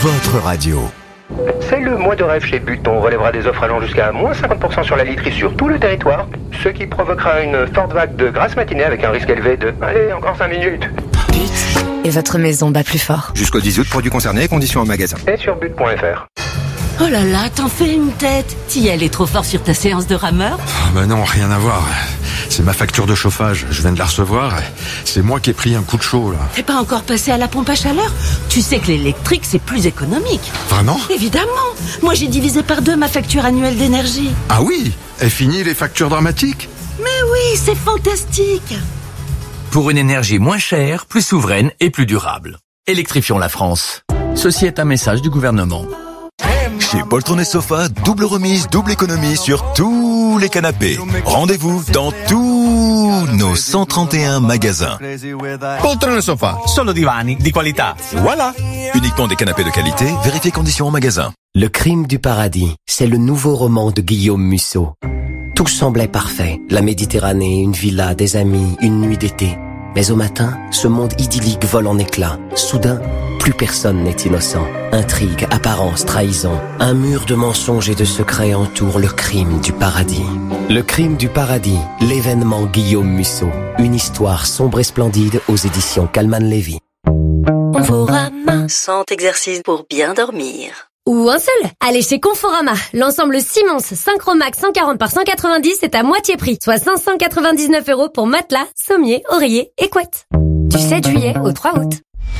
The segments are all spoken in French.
votre radio. C'est le mois de rêve chez But. On relèvera des offres allant jusqu'à moins 50% sur la literie sur tout le territoire, ce qui provoquera une forte vague de grasse matinée avec un risque élevé de... Allez, encore 5 minutes. But. Et votre maison bat plus fort. Jusqu'au 10 août, produits concernés, conditions en magasin. Et sur but.fr. Oh là là, t'en fais une tête. T'y allais trop fort sur ta séance de rameur? Bah non, rien à voir. C'est ma facture de chauffage. Je viens de la recevoir. C'est moi qui ai pris un coup de chaud, là. T'es pas encore passé à la pompe à chaleur? Tu sais que l'électrique, c'est plus économique. Vraiment? Évidemment. Moi, j'ai divisé par 2 ma facture annuelle d'énergie. Ah oui? Et fini les factures dramatiques? Mais oui, c'est fantastique. Pour une énergie moins chère, plus souveraine et plus durable. Électrifions la France. Ceci est un message du gouvernement. Chez Poltron & Sofa, double remise, double économie sur tous les canapés. Rendez-vous dans tous nos 131 magasins. Poltron & Sofa, solo divani di qualità. Voilà. Uniquement des canapés de qualité, vérifiez conditions en magasin. Le crime du paradis, c'est le nouveau roman de Guillaume Musso. Tout semblait parfait. La Méditerranée, une villa, des amis, une nuit d'été. Mais au matin, ce monde idyllique vole en éclats. Soudain, plus personne n'est innocent. Intrigue, apparence, trahison. Un mur de mensonges et de secrets entoure le crime du paradis. Le crime du paradis, l'événement Guillaume Musso. Une histoire sombre et splendide aux éditions Calman Levy. Conforama, 100 exercices pour bien dormir. Ou un seul. Allez chez Conforama. L'ensemble Simmons Synchromax 140 par 190 est à moitié prix. Soit 599 € pour matelas, sommier, oreiller et couette. Du 7 juillet au 3 août.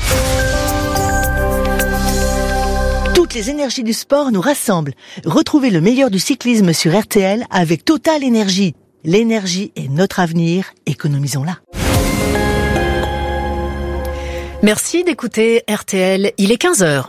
Toutes les énergies du sport nous rassemblent. Retrouvez le meilleur du cyclisme sur RTL avec Total Énergie. L'énergie est notre avenir. Économisons-la. Merci d'écouter RTL. Il est 15h.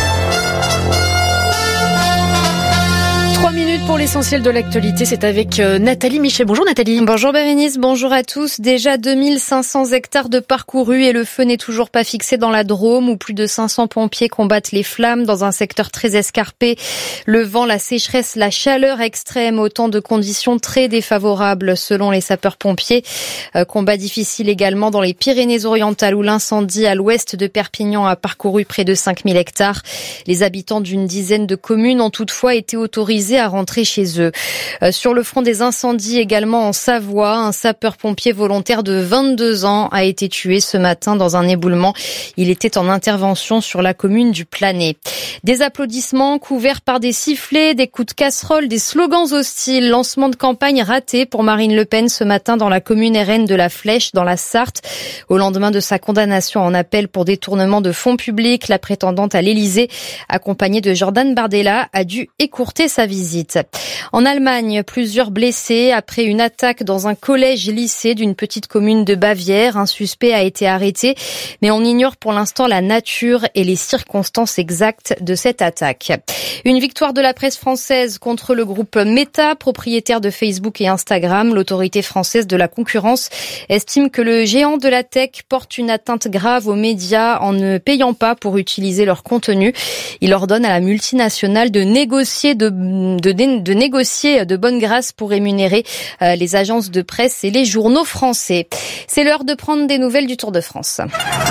3 minutes pour l'essentiel de l'actualité, c'est avec Nathalie Michet. Bonjour Nathalie. Bonjour Bérénice, bonjour à tous. Déjà 2500 hectares de parcourus et le feu n'est toujours pas fixé dans la Drôme où plus de 500 pompiers combattent les flammes dans un secteur très escarpé. Le vent, la sécheresse, la chaleur extrême, autant de conditions très défavorables selon les sapeurs-pompiers. Combat difficile également dans les Pyrénées-Orientales où l'incendie à l'ouest de Perpignan a parcouru près de 5000 hectares. Les habitants d'une dizaine de communes ont toutefois été autorisés à rentrer chez eux. Sur le front des incendies également en Savoie, un sapeur-pompier volontaire de 22 ans a été tué ce matin dans un éboulement. Il était en intervention sur la commune du Planay. Des applaudissements couverts par des sifflets, des coups de casserole, des slogans hostiles. Lancement de campagne raté pour Marine Le Pen ce matin dans la commune RN de La Flèche, dans la Sarthe. Au lendemain de sa condamnation en appel pour détournement de fonds publics, la prétendante à l'Élysée, accompagnée de Jordan Bardella, a dû écourter sa visite. En Allemagne, plusieurs blessés après une attaque dans un collège-lycée d'une petite commune de Bavière. Un suspect a été arrêté, mais on ignore pour l'instant la nature et les circonstances exactes de cette attaque. Une victoire de la presse française contre le groupe Meta, propriétaire de Facebook et Instagram. L'autorité française de la concurrence estime que le géant de la tech porte une atteinte grave aux médias en ne payant pas pour utiliser leur contenu. Il ordonne à la multinationale de négocier de bonne grâce pour rémunérer les agences de presse et les journaux français. C'est l'heure de prendre des nouvelles du Tour de France.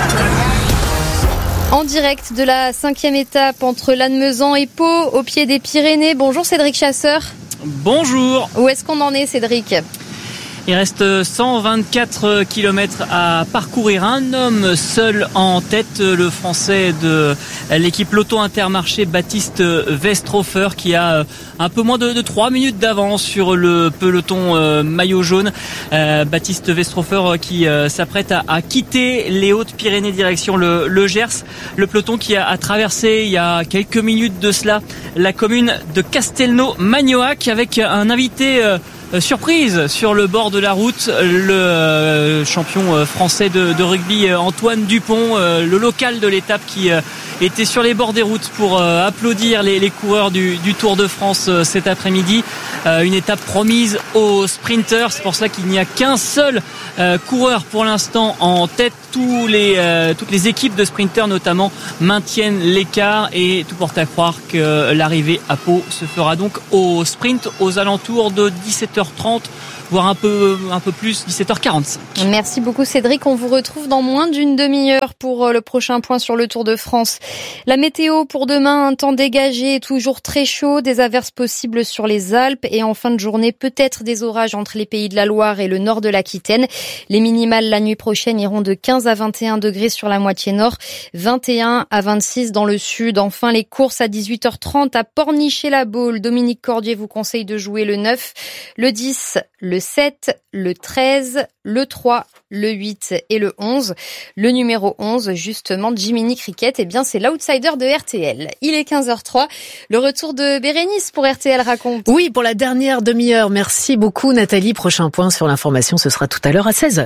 En direct de la 5e étape entre Lannemezan et Pau, au pied des Pyrénées. Bonjour Cédric Chasseur. Bonjour. Où est-ce qu'on en est Cédric ? Il reste 124 km à parcourir. Un homme seul en tête, le Français de l'équipe Lotto Intermarché, Baptiste Westrofer, qui a un peu moins de 3 minutes d'avance sur le peloton maillot jaune. Baptiste Westrofer qui s'apprête à quitter les Hautes-Pyrénées direction le Gers. Le peloton qui a traversé il y a quelques minutes de cela la commune de Castelnau-Magnoac avec un invité surprise sur le bord de la route, le champion français de rugby Antoine Dupont, le local de l'étape qui était sur les bords des routes pour applaudir les coureurs du Tour de France cet après-midi. Une étape promise aux sprinters, c'est pour ça qu'il n'y a qu'un seul coureur pour l'instant en tête. toutes les équipes de sprinters notamment maintiennent l'écart et tout porte à croire que l'arrivée à Pau se fera donc au sprint aux alentours de 17h30. Voire un peu plus, 17h45. Merci beaucoup Cédric, on vous retrouve dans moins d'une demi-heure pour le prochain point sur le Tour de France. La météo pour demain, un temps dégagé, toujours très chaud, des averses possibles sur les Alpes et en fin de journée peut-être des orages entre les Pays de la Loire et le nord de l'Aquitaine. Les minimales la nuit prochaine iront de 15 à 21 degrés sur la moitié nord, 21 à 26 dans le sud. Enfin les courses à 18h30 à Pornichet-la-Baule. Dominique Cordier vous conseille de jouer le 9, le 10, le 7, le 13, le 3, le 8 et le 11. Le numéro 11, justement, Jiminy Cricket, eh bien, c'est l'outsider de RTL. Il est 15h03. Le retour de Bérénice pour RTL Raconte. Oui, pour la dernière demi-heure. Merci beaucoup, Nathalie. Prochain point sur l'information, ce sera tout à l'heure à 16h.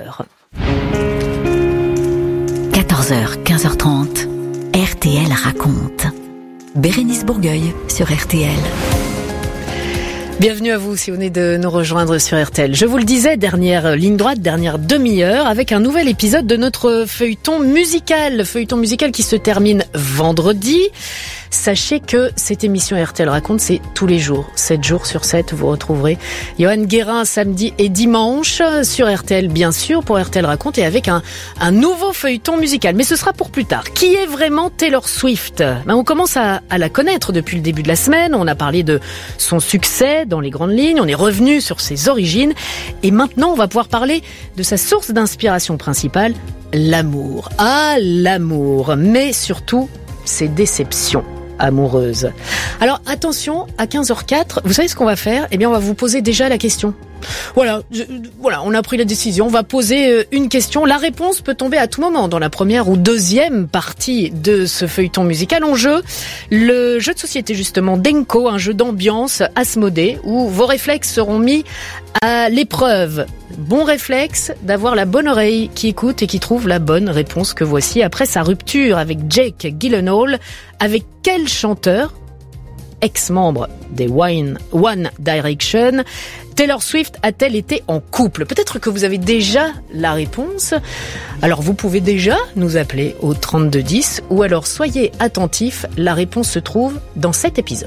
14h, 15h30. RTL Raconte. Bérénice Bourgueil sur RTL. Bienvenue à vous si vous venez de nous rejoindre sur RTL. Je vous le disais, dernière ligne droite, dernière demi-heure avec un nouvel épisode de notre feuilleton musical qui se termine vendredi. Sachez que cette émission RTL Raconte, c'est tous les jours, 7 jours sur 7. Vous retrouverez Johan Guérin samedi et dimanche sur RTL, bien sûr, pour RTL Raconte et avec un nouveau feuilleton musical. Mais ce sera pour plus tard. Qui est vraiment Taylor Swift ? On commence à la connaître depuis le début de la semaine. On a parlé de son succès dans les grandes lignes. On est revenu sur ses origines. Et maintenant, on va pouvoir parler de sa source d'inspiration principale, l'amour. Ah, l'amour. Mais surtout, ses déceptions amoureuses. Alors attention, à 15h04, vous savez ce qu'on va faire ? Eh bien, on va vous poser déjà la question. Voilà, on a pris la décision, on va poser une question. La réponse peut tomber à tout moment dans la première ou deuxième partie de ce feuilleton musical en jeu. Le jeu de société justement Denko, un jeu d'ambiance Asmodée où vos réflexes seront mis à l'épreuve. Bon réflexe d'avoir la bonne oreille qui écoute et qui trouve la bonne réponse que voici après sa rupture avec Jake Gyllenhaal. Avec quel chanteur, ex-membre des One Direction, Taylor Swift a-t-elle été en couple ? Peut-être que vous avez déjà la réponse. Alors vous pouvez déjà nous appeler au 3210 ou alors soyez attentifs, la réponse se trouve dans cet épisode.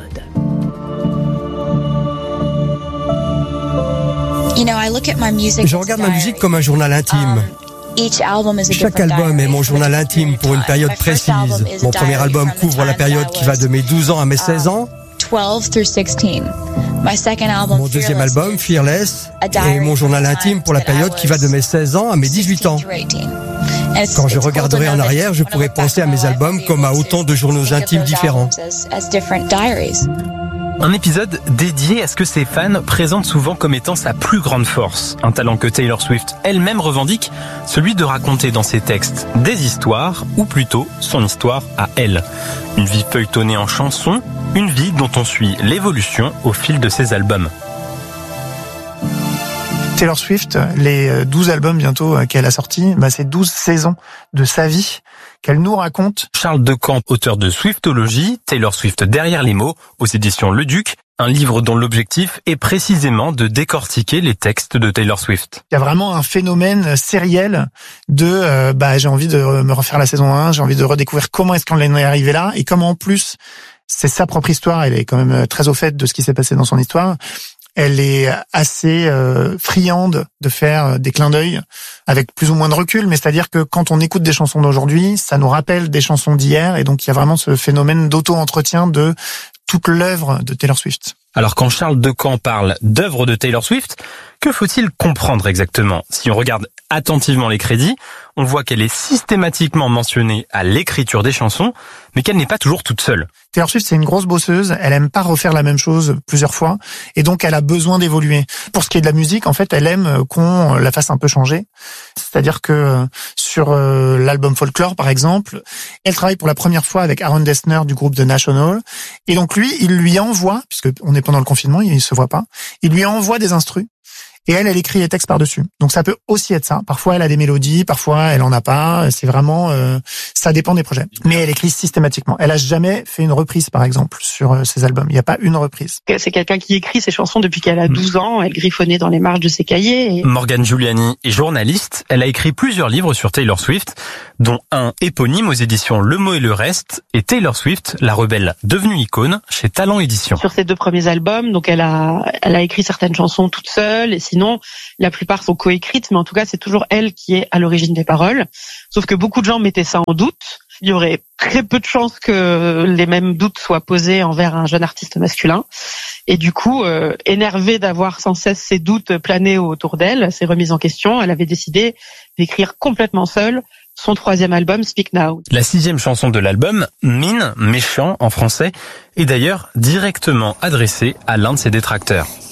Je regarde ma musique comme un journal intime. Chaque album est mon journal intime pour une période précise. Mon premier album couvre la période qui va de mes 12 ans à mes 16 ans. Mon deuxième album, Fearless, est mon journal intime pour la période qui va de mes 16 ans à mes 18 ans. Quand je regarderai en arrière, je pourrai penser à mes albums comme à autant de journaux intimes différents. Un épisode dédié à ce que ses fans présentent souvent comme étant sa plus grande force. Un talent que Taylor Swift elle-même revendique, celui de raconter dans ses textes des histoires, ou plutôt son histoire à elle. Une vie feuilletonnée en chansons, une vie dont on suit l'évolution au fil de ses albums. Taylor Swift, les 12 albums bientôt qu'elle a sortis, c'est 12 saisons de sa vie qu'elle nous raconte. Charles Decamp, auteur de Swiftologie, Taylor Swift derrière les mots, aux éditions Le Duc, un livre dont l'objectif est précisément de décortiquer les textes de Taylor Swift. Il y a vraiment un phénomène sériel de j'ai envie de me refaire la saison 1, j'ai envie de redécouvrir comment est-ce qu'on est arrivé là et comment en plus c'est sa propre histoire, elle est quand même très au fait de ce qui s'est passé dans son histoire. Elle est assez friande de faire des clins d'œil avec plus ou moins de recul, mais c'est-à-dire que quand on écoute des chansons d'aujourd'hui, ça nous rappelle des chansons d'hier, et donc il y a vraiment ce phénomène d'auto-entretien de toute l'œuvre de Taylor Swift. Alors quand Charles Decamp parle d'œuvre de Taylor Swift, que faut-il comprendre exactement ? Si on regarde attentivement les crédits, on voit qu'elle est systématiquement mentionnée à l'écriture des chansons, mais qu'elle n'est pas toujours toute seule. Taylor Swift, c'est une grosse bosseuse, elle aime pas refaire la même chose plusieurs fois, et donc elle a besoin d'évoluer. Pour ce qui est de la musique, en fait, elle aime qu'on la fasse un peu changer. C'est-à-dire que sur l'album Folklore, par exemple, elle travaille pour la première fois avec Aaron Dessner du groupe The National, et donc lui, il lui envoie, puisque on est pendant le confinement, il se voit pas, il lui envoie des instrus. Et elle écrit les textes par-dessus. Donc ça peut aussi être ça. Parfois, elle a des mélodies, parfois, elle en a pas. C'est vraiment, ça dépend des projets. Mais elle écrit systématiquement. Elle a jamais fait une reprise, par exemple, sur ses albums. Il n'y a pas une reprise. C'est quelqu'un qui écrit ses chansons depuis qu'elle a 12 ans. Elle griffonnait dans les marges de ses cahiers. Morgane Giuliani est journaliste. Elle a écrit plusieurs livres sur Taylor Swift, dont un éponyme aux éditions Le Mot et le Reste, et Taylor Swift, la rebelle devenue icône, chez Talent Éditions. Sur ses 2 premiers albums, donc elle a écrit certaines chansons toute seule, et sinon, la plupart sont coécrites, mais en tout cas, c'est toujours elle qui est à l'origine des paroles. Sauf que beaucoup de gens mettaient ça en doute. Il y aurait très peu de chances que les mêmes doutes soient posés envers un jeune artiste masculin. Et du coup, énervée d'avoir sans cesse ces doutes planer autour d'elle, ces remises en question, elle avait décidé d'écrire complètement seule son 3e album, Speak Now. La 6e chanson de l'album, Mine, méchant en français, est d'ailleurs directement adressée à l'un de ses détracteurs.